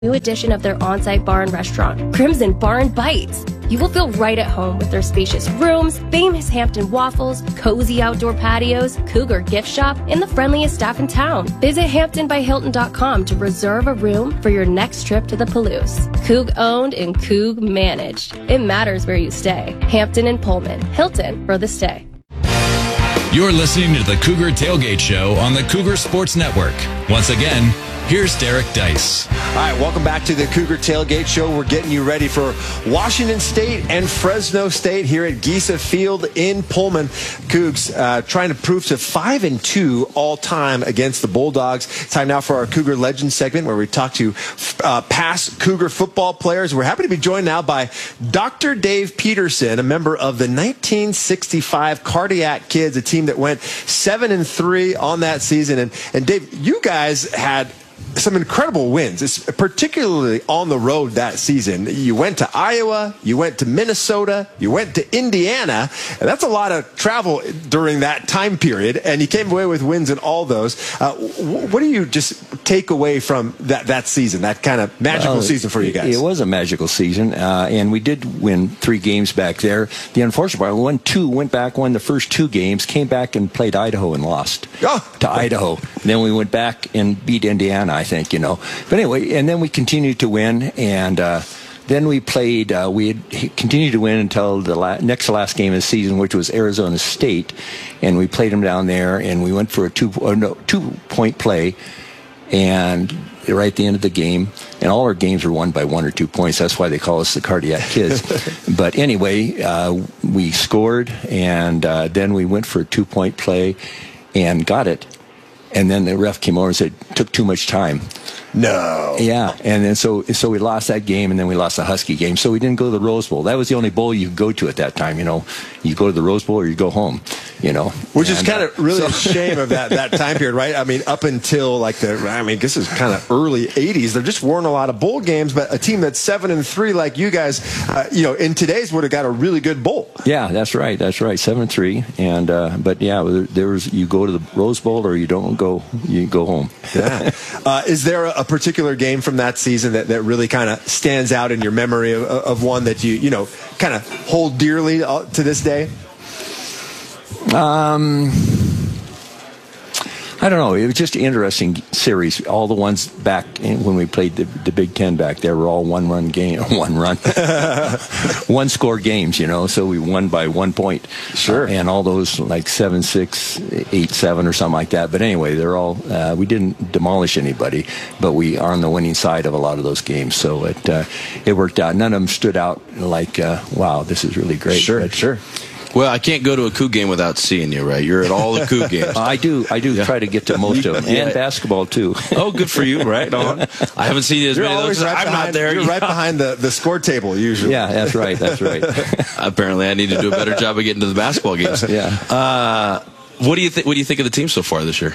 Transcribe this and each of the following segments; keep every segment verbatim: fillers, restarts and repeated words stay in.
new edition of their on-site bar and restaurant, Crimson Bar and Bites. You will feel right at home with their spacious rooms, famous Hampton waffles, cozy outdoor patios, Cougar gift shop, and the friendliest staff in town. Visit Hampton by Hilton dot com to reserve a room for your next trip to the Palouse. Coug owned and Coug managed. It matters where you stay. Hampton and Pullman. Hilton for the stay. You're listening to the Cougar Tailgate Show on the Cougar Sports Network. Once again, here's Derek Dice. All right, welcome back to the Cougar Tailgate Show. We're getting you ready for Washington State and Fresno State here at Giesa Field in Pullman. Cougs uh, trying to prove to five and two all time against the Bulldogs. Time now for our Cougar Legends segment where we talk to uh, past Cougar football players. We're happy to be joined now by Doctor Dave Peterson, a member of the nineteen sixty-five Cardiac Kids, a team that went seven and three on that season. And, and Dave, you guys had some incredible wins, it's particularly on the road that season. You went to Iowa, you went to Minnesota, you went to Indiana, and that's a lot of travel during that time period, and you came away with wins in all those. Uh, what do you just take away from that, that season, that kind of magical well, season for you guys? It was a magical season, uh, and we did win three games back there. The unfortunate part, we won two, went back, won the first two games, came back and played Idaho and lost oh. to Idaho. And then we went back and beat Indiana, I think, you know. But anyway, and then we continued to win, and uh, then we played, uh, we had continued to win until the la- next to last game of the season, which was Arizona State, and we played them down there, and we went for a two, uh, no, two-point play, and right at the end of the game, and all our games were won by one or two points. That's why they call us the Cardiac Kids. But anyway, uh, we scored, and uh, then we went for a two-point play and got it. And then the ref came over and said, took too much time. No. Yeah, and then so so we lost that game, and then we lost the Husky game. So we didn't go to the Rose Bowl. That was the only bowl you could go to at that time, you know. You go to the Rose Bowl or you go home, you know. Which and, is kind of really so. a shame of that, that time period, right? I mean, up until like the, I mean, this is kind of early eighties. There just weren't a lot of bowl games, but a team that's seven and three like you guys, uh, you know, in today's would have got a really good bowl. Yeah, that's right. That's right. Seven and three. And, uh, but yeah, there was, you go to the Rose Bowl or you don't go, you go home. Yeah. Uh, is there a, a particular game from that season that, that really kind of stands out in your memory of, of one that you, you know, kind of hold dearly to this day? Um, I don't know. It was just an interesting series. All the ones back in, when we played the, the Big Ten back there were all one-run game, one-run, one-score games, you know. So we won by one point. Sure. Uh, and all those like seven six, eight seven, or something like that. But anyway, they're all. Uh, we didn't demolish anybody, but we are on the winning side of a lot of those games. So it uh, it worked out. None of them stood out like, uh, wow, this is really great. Sure, but, sure. Well, I can't go to a Coug game without seeing you, right? You're at all the Coug games. I do. I do yeah. try to get to most of them, and yeah. basketball too. Oh, good for you! Right on. I haven't seen you as you're many of those. Right I'm behind, not there. You're right behind the, the score table usually. Yeah, that's right. That's right. Apparently, I need to do a better job of getting to the basketball games. Yeah. Uh, what do you think? What do you think of the team so far this year?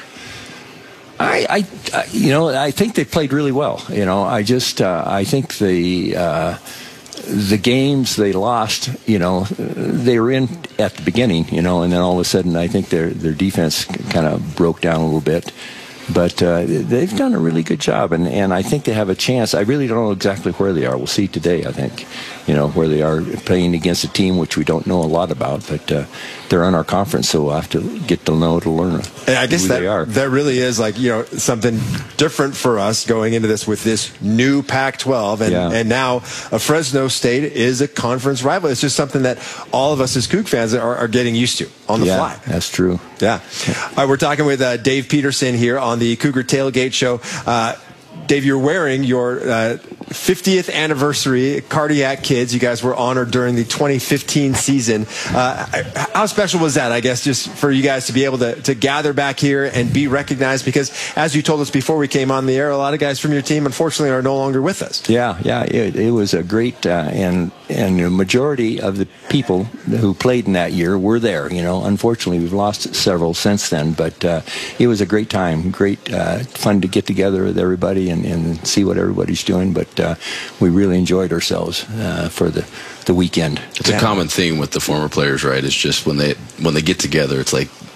I, I, I you know, I think they played really well. You know, I just, uh, I think the. Uh, The games they lost, you know, they were in at the beginning, you know, and then all of a sudden I think their their defense kind of broke down a little bit. But uh, they've done a really good job, and, and I think they have a chance. I really don't know exactly where they are. We'll see today, I think, you know, where they are playing against a team which we don't know a lot about, but uh, they're in our conference, so we'll have to get to know to learn and I guess who that, they are. That really is like, you know, something different for us going into this with this new Pac twelve, and, yeah. and now a Fresno State is a conference rival. It's just something that all of us as Coug fans are, are getting used to on the yeah, fly. That's true. Yeah. All right, we're talking with uh, Dave Peterson here on the Cougar Tailgate Show. Uh, Dave, you're wearing your uh, fiftieth anniversary Cardiac Kids. You guys were honored during the twenty fifteen season. Uh, how special was that, I guess, just for you guys to be able to, to gather back here and be recognized? Because as you told us before we came on the air, a lot of guys from your team, unfortunately, are no longer with us. Yeah, yeah. It, it was a great, uh, and, and the majority of the people who played in that year were there. You know, unfortunately, we've lost several since then, but uh, it was a great time, great uh, fun to get together with everybody and, and see what everybody's doing. But uh, we really enjoyed ourselves uh, for the, the weekend. It's yeah. a common theme with the former players, right? It's just when they when they get together, it's like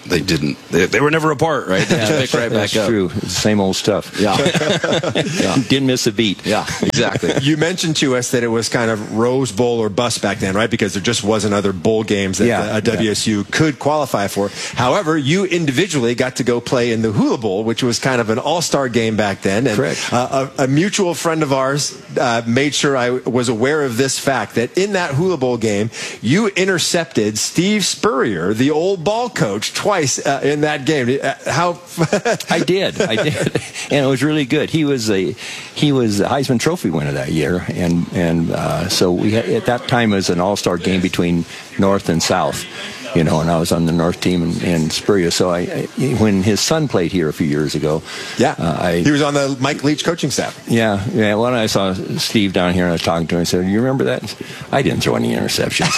they didn't. They, they were never apart, right? They Yeah, just picked right that's back up. true. It's the same old stuff. Yeah. yeah. Didn't miss a beat. Yeah, exactly. You mentioned to us that it was kind of Rose Bowl or bust back then, right? Because there just wasn't other bowl games that Yeah, uh, W S U yeah. could qualify for. However, you individually got to go play in the Hula Bowl, which was kind of an all-star game back then. And Correct. Uh, a, a mutual friend of ours uh, made sure I was aware of this fact, that in that Hula Bowl game, you intercepted Steve Spurrier, the old ball coach, twice uh, in that game. Uh, how? I did, I did, and it was really good. He was a he was a Heisman Trophy winner that year, and and uh, so we had, at that time it was an all-star game between North and South. You know, and I was on the North team in, in Spurrier. So I, I, when his son played here a few years ago, yeah, uh, I, he was on the Mike Leach coaching staff. Yeah, yeah. When I saw Steve down here and I was talking to him, I said, "You remember that?" I didn't throw any interceptions.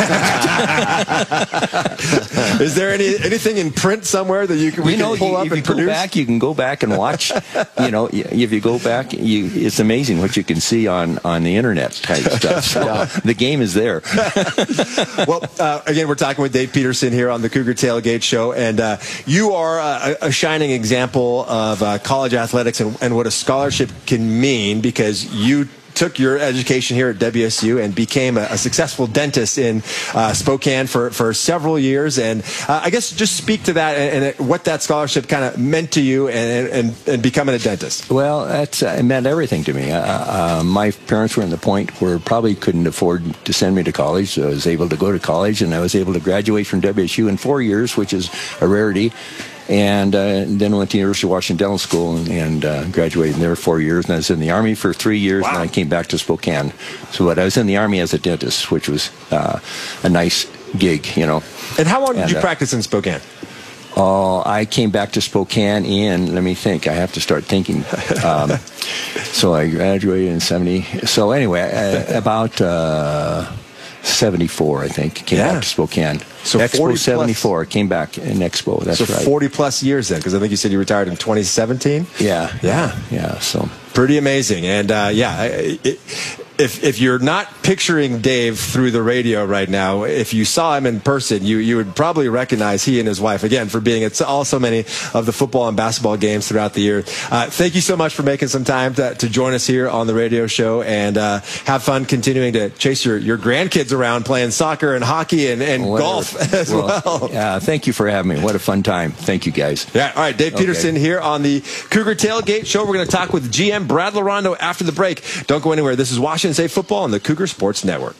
Is there any anything in print somewhere that you can we you know, can pull you, up if and you produce? Go back, you can go back and watch. You know, if you go back, you, it's amazing what you can see on, on the internet type stuff. So Yeah. the game is there. Well, uh, again, we're talking with Dave Peterson here on the Cougar Tailgate Show, and uh, you are a, a shining example of uh, college athletics and, and what a scholarship can mean, because you took your education here at W S U and became a, a successful dentist in uh, Spokane for, for several years. And uh, I guess just speak to that and, and what that scholarship kind of meant to you and, and, and becoming a dentist. Well, that's, uh, it meant everything to me. Uh, uh, my parents were in the point where probably couldn't afford to send me to college. So I was able to go to college, and I was able to graduate from W S U in four years, which is a rarity. And uh, then went to University of Washington Dental School and, and uh, graduated there four years. And I was in the Army for three years, wow. and I came back to Spokane. So but I was in the Army as a dentist, which was uh, a nice gig, you know. And how long did and, you uh, practice in Spokane? Oh, I came back to Spokane in, let me think, I have to start thinking. Um, so I graduated in seventy. So anyway, uh, about uh, seventy-four, I think, came Yeah. back to Spokane. So Expo seventy-four, came back in Expo, that's so right. forty plus years then, because I think you said you retired in twenty seventeen? Yeah. Yeah. Yeah, so. Pretty amazing. And uh, yeah, it, if if you're not picturing Dave through the radio right now, if you saw him in person, you you would probably recognize he and his wife, again, for being at all so many of the football and basketball games throughout the year. Uh, thank you so much for making some time to, to join us here on the radio show, and uh, have fun continuing to chase your, your grandkids around playing soccer and hockey and, and Whatever. golf as well. well. Yeah, thank you for having me. What a fun time. Thank you, guys. Yeah, all right, Dave Peterson Okay. here on the Cougar Tailgate Show. We're going to talk with G M Brad Larondo after the break. Don't go anywhere. This is Washington State Football on the Cougar Sports Network.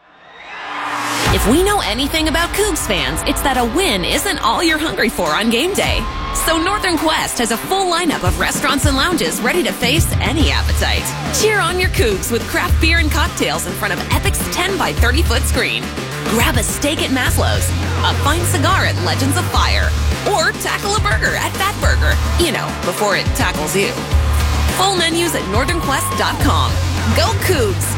If we know anything about Cougs fans, it's that a win isn't all you're hungry for on game day. So Northern Quest has a full lineup of restaurants and lounges ready to face any appetite. Cheer on your Cougs with craft beer and cocktails in front of Epic's ten by thirty foot screen. Grab a steak at Maslow's, a fine cigar at Legends of Fire, or tackle a burger at Fat Burger, you know, before it tackles you. Full menus at northern quest dot com. Go Cougs!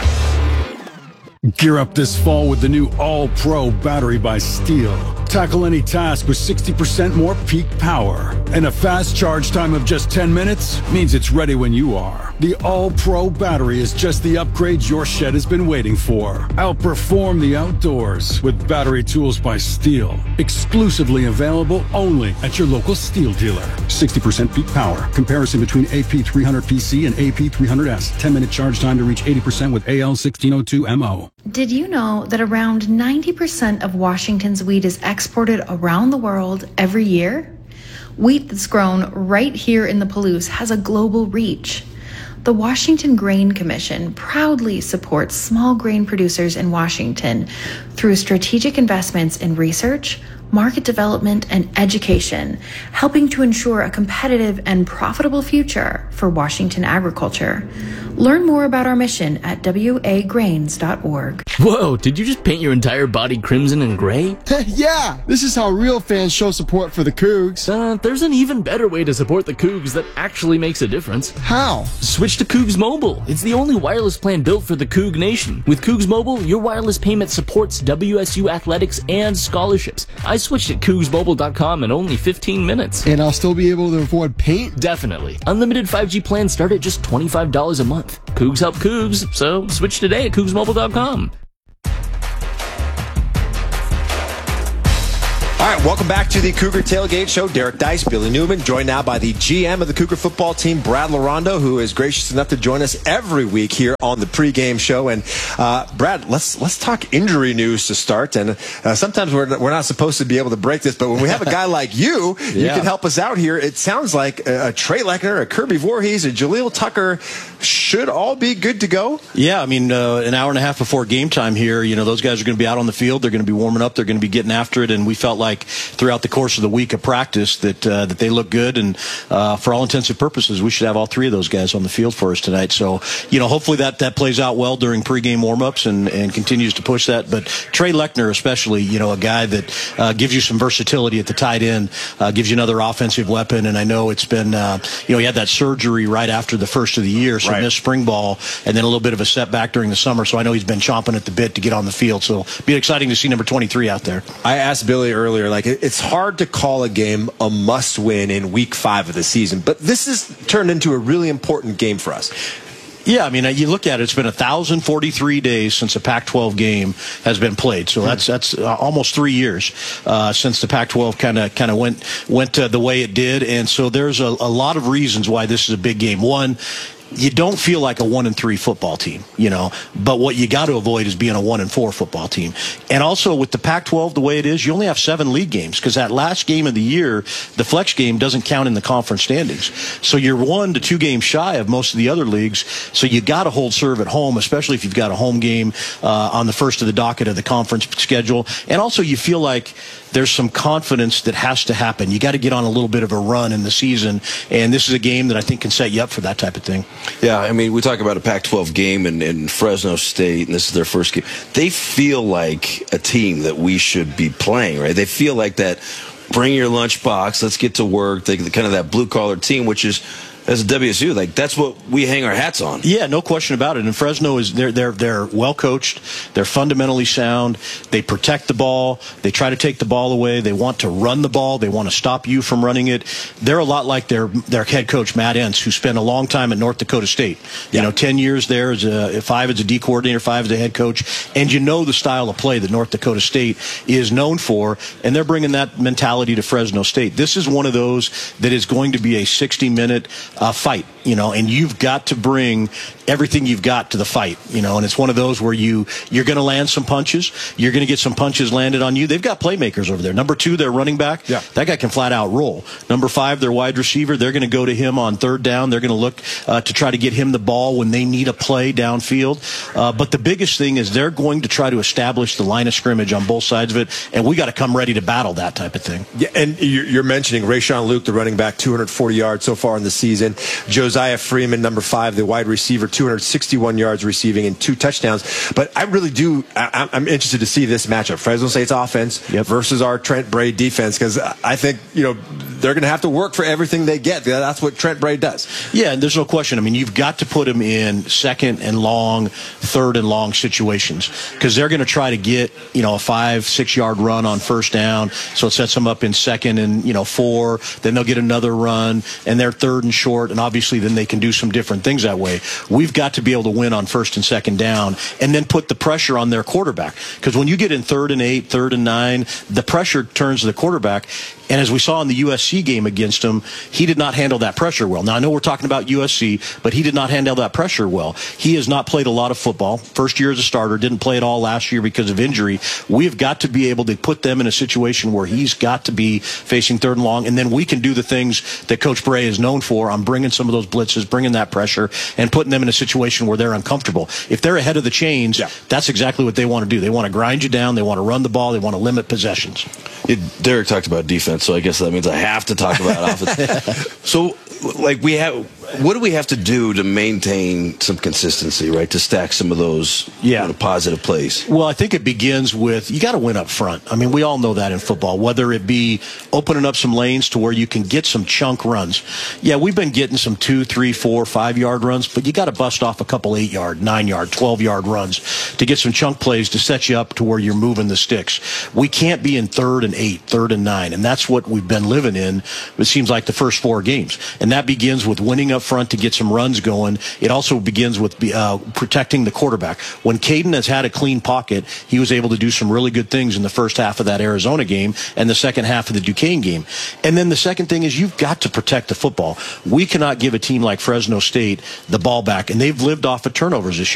Gear up this fall with the new All-Pro battery by Steel. Tackle any task with sixty percent more peak power. And a fast charge time of just ten minutes means it's ready when you are. The All-Pro battery is just the upgrade your shed has been waiting for. Outperform the outdoors with battery tools by Steel. Exclusively available only at your local Steel dealer. sixty percent peak power. Comparison between A P three hundred P C and A P three hundred S. ten minute charge time to reach eighty percent with A L sixteen oh two M O. Did you know that around ninety percent of Washington's wheat is exported around the world every year? Wheat that's grown right here in the Palouse has a global reach. The Washington Grain Commission proudly supports small grain producers in Washington through strategic investments in research, market development, and education, helping to ensure a competitive and profitable future for Washington agriculture. Learn more about our mission at w a grains dot org. Whoa, did you just paint your entire body crimson and gray? Yeah, this is how real fans show support for the Cougs. Uh, there's an even better way to support the Cougs that actually makes a difference. How? Switch to Cougs Mobile. It's the only wireless plan built for the Coug Nation. With Cougs Mobile, your wireless payment supports W S U athletics and scholarships. I switched at cougs mobile dot com in only fifteen minutes. And I'll still be able to afford paint? Definitely. Unlimited five G plans start at just twenty-five dollars a month. Cougs help Cougs, so switch today at cougs mobile dot com. All right, welcome back to the Cougar Tailgate Show. Derek Dice, Billy Newman, joined now by the G M of the Cougar football team, Brad Larondo, who is gracious enough to join us every week here on the pregame show. And uh, Brad, let's let's talk injury news to start. And uh, sometimes we're we're not supposed to be able to break this, but when we have a guy like you, yeah. you can help us out here. It sounds like a, a Trey Lechner, a Kirby Voorhees, a Jaleel Tucker should all be good to go. Yeah, I mean, uh, an hour and a half before game time here, you know, those guys are going to be out on the field. They're going to be warming up. They're going to be getting after it. And we felt like throughout the course of the week of practice that uh, that they look good, and uh, for all intents and purposes, we should have all three of those guys on the field for us tonight. So, you know, hopefully that, that plays out well during pregame warmups and, and continues to push that. But Trey Lechner, especially, you know, a guy that uh, gives you some versatility at the tight end, uh, gives you another offensive weapon. And I know it's been, uh, you know, he had that surgery right after the first of the year, so right. missed spring ball, and then a little bit of a setback during the summer. So I know he's been chomping at the bit to get on the field. So it'll be exciting to see number twenty-three out there. I asked Billy earlier, like, it's hard to call a game a must-win in week five of the season, but this has turned into a really important game for us. Yeah, I mean, you look at it, it's been one thousand forty-three days since a Pac twelve game has been played. So that's that's uh, almost three years uh, since the Pac twelve kind of kind of went went uh, the way it did. And so there's a, a lot of reasons why this is a big game. One, you don't feel like a one and three football team, you know, but what you got to avoid is being a one and four football team. And also with the Pac twelve the way it is, you only have seven league games, because that last game of the year, the flex game, doesn't count in the conference standings. So you're one to two games shy of most of the other leagues. So you got to hold serve at home, especially if you've got a home game uh, on the first of the docket of the conference schedule. And also you feel like there's some confidence that has to happen. You got to get on a little bit of a run in the season, and this is a game that I think can set you up for that type of thing. Yeah, I mean, we talk about a Pac twelve game in, in Fresno State, and this is their first game. They feel like a team that we should be playing, right? They feel like that, bring your lunchbox, let's get to work, they, kind of that blue-collar team, which is, as a W S U, like, that's what we hang our hats on. Yeah, no question about it. And Fresno is they're they're they're well coached. They're fundamentally sound. They protect the ball. They try to take the ball away. They want to run the ball. They want to stop you from running it. They're a lot like their their head coach Matt Entz, who spent a long time at North Dakota State. You yeah. know, ten years there as a five as a D coordinator, five as a head coach, and you know the style of play that North Dakota State is known for, and they're bringing that mentality to Fresno State. This is one of those that is going to be a sixty minute Uh, fight, you know, and you've got to bring everything you've got to the fight, you know, and it's one of those where you, you're going to land some punches. You're going to get some punches landed on you. They've got playmakers over there. Number two, their running back. Yeah. That guy can flat out roll. Number five, their wide receiver. They're going to go to him on third down. They're going to look uh, to try to get him the ball when they need a play downfield. Uh, but the biggest thing is they're going to try to establish the line of scrimmage on both sides of it, and we got to come ready to battle that type of thing. Yeah, and you're mentioning Rayshawn Luke, the running back, two hundred forty yards so far in the season. Josiah Freeman, number five, the wide receiver, two hundred sixty-one yards receiving and two touchdowns. But I really do, I, I'm interested to see this matchup, Fresno State's offense yep. versus our Trent Bray defense, because I think, you know, they're going to have to work for everything they get. That's what Trent Bray does. Yeah, and there's no question. I mean, you've got to put him in second and long, third and long situations, because they're going to try to get, you know, a five, six yard run on first down. So it sets them up in second and, you know, four. Then they'll get another run, and they're third and short, and obviously then they can do some different things that way. We've got to be able to win on first and second down, and then put the pressure on their quarterback, because when you get in third and eight, third and nine, the pressure turns to the quarterback. And as we saw in the U S C game against him, he did not handle that pressure well. Now, I know we're talking about U S C, but he did not handle that pressure well. He has not played a lot of football. First year as a starter, didn't play at all last year because of injury. We've got to be able to put them in a situation where he's got to be facing third and long, and then we can do the things that Coach Bray is known for on bringing some of those blitzes, bringing that pressure, and putting them in a situation where they're uncomfortable. If they're ahead of the chains, yeah. that's exactly what they want to do. They want to grind you down. They want to run the ball. They want to limit possessions. It, Derek talked about defense, so I guess that means I have to talk about offense. So, like, we have, what do we have to do to maintain some consistency, right? To stack some of those yeah. you know, positive plays. Well, I think it begins with, you got to win up front. I mean, we all know that in football, whether it be opening up some lanes to where you can get some chunk runs. Yeah, we've been getting some two, three, four, five yard runs, but you got to bust off a couple eight yard, nine yard, twelve yard runs to get some chunk plays to set you up to where you're moving the sticks. We can't be in third and eight, third and nine, and that's what we've been living in, it seems like, the first four games. And that begins with winning up up front to get some runs going. It also begins with uh, protecting the quarterback. When Caden has had a clean pocket, he was able to do some really good things in the first half of that Arizona game and the second half of the Duquesne game. And then the second thing is you've got to protect the football. We cannot give a team like Fresno State the ball back, and they've lived off of turnovers this year.